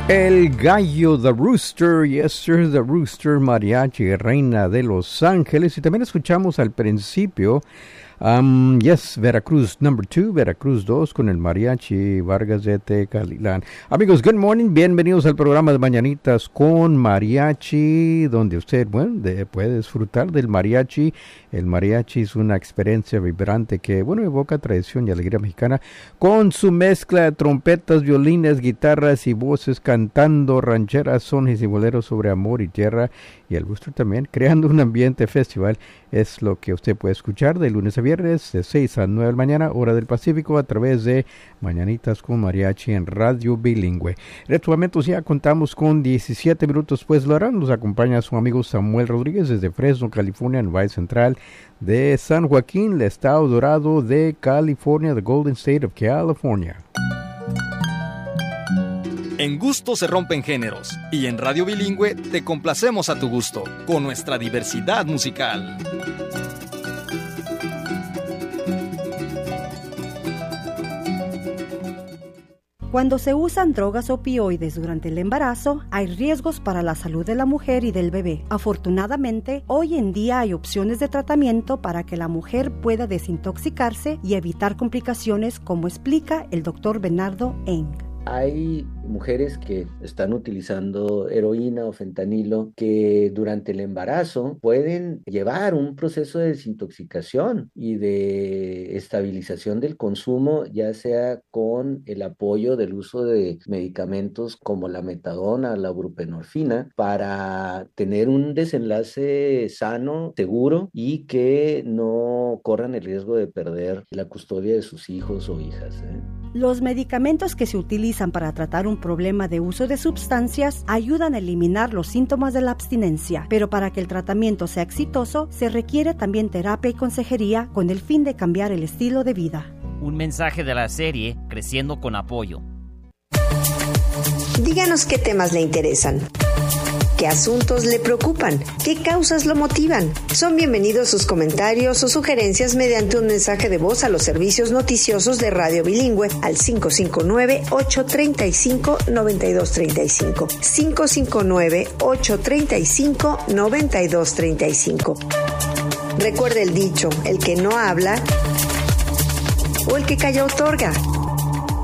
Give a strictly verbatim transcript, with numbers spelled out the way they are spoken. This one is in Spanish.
El gallo, The Rooster, yes sir, The Rooster, mariachi, reina de Los Ángeles. Y también escuchamos al principio, um, yes, Veracruz number two, Veracruz dos, con el mariachi Vargas de Tecalilán. Amigos, good morning, bienvenidos al programa de Mañanitas con Mariachi, donde usted, bueno, de, puede disfrutar del mariachi. El mariachi es una experiencia vibrante que, bueno, evoca tradición y alegría mexicana con su mezcla de trompetas, violines, guitarras y voces cantando rancheras, sones y boleros sobre amor y tierra, y el gusto también, creando un ambiente festival. Es lo que usted puede escuchar de lunes a viernes de seis a nueve de la mañana, hora del Pacífico, a través de Mañanitas con Mariachi en Radio Bilingüe. En estos momentos ya contamos con diecisiete minutos, pues lo harán. Nos acompaña su amigo Samuel Rodríguez desde Fresno, California, en Valle Central de San Joaquín, el estado dorado de California, the Golden State of California. En gusto se rompen géneros, y en Radio Bilingüe te complacemos a tu gusto, con nuestra diversidad musical. Cuando se usan drogas opioides durante el embarazo, hay riesgos para la salud de la mujer y del bebé. Afortunadamente, hoy en día hay opciones de tratamiento para que la mujer pueda desintoxicarse y evitar complicaciones, como explica el doctor Bernardo Eng. Hay mujeres que están utilizando heroína o fentanilo que durante el embarazo pueden llevar un proceso de desintoxicación y de estabilización del consumo, ya sea con el apoyo del uso de medicamentos como la metadona, la buprenorfina, para tener un desenlace sano, seguro, y que no corran el riesgo de perder la custodia de sus hijos o hijas, ¿eh? Los medicamentos que se utilizan para tratar un problema de uso de sustancias ayudan a eliminar los síntomas de la abstinencia, pero para que el tratamiento sea exitoso, se requiere también terapia y consejería con el fin de cambiar el estilo de vida. Un mensaje de la serie Creciendo con Apoyo. Díganos qué temas le interesan. ¿Qué asuntos le preocupan? ¿Qué causas lo motivan? Son bienvenidos sus comentarios o sugerencias mediante un mensaje de voz a los servicios noticiosos de Radio Bilingüe al cinco cinco nueve, ocho tres cinco, nueve dos tres cinco. cinco cinco nueve, ocho tres cinco, nueve dos tres cinco. Recuerde el dicho, el que no habla o el que calla otorga.